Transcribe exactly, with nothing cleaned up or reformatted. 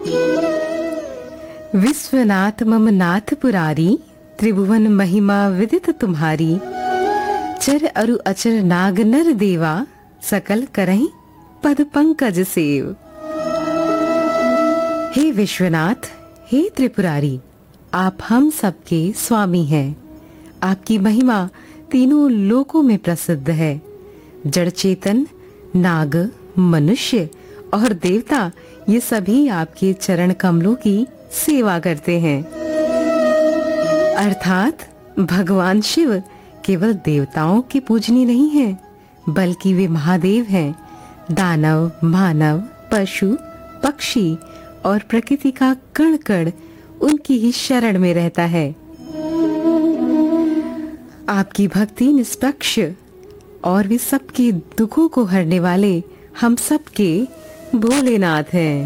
विश्वनाथ मम नाथ पुरारी, त्रिभुवन महिमा विदित तुम्हारी। चर अरु अचर नाग नर देवा, सकल करहीं पद पंकज सेव। हे विश्वनाथ, हे त्रिपुरारी, आप हम सबके स्वामी हैं। आपकी महिमा तीनों लोकों में प्रसिद्ध है। जड़ चेतन, नाग, मनुष्य और देवता ये सभी आपके चरण कमलों की सेवा करते हैं। अर्थात भगवान शिव केवल देवताओं के पूजनीय नहीं हैं, बल्कि वे महादेव हैं। दानव, मानव, पशु, पक्षी और प्रकृति का कण कण उनकी ही शरण में रहता है। आपकी भक्ति निष्पक्ष और वे सबके दुखों को हरने वाले हम सबके भोलेनाथ हैं।